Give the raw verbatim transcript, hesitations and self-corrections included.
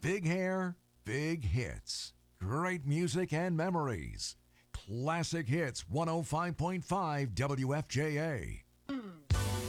Big hair, big hits. Great music and memories. Classic Hits one oh five point five W F J A.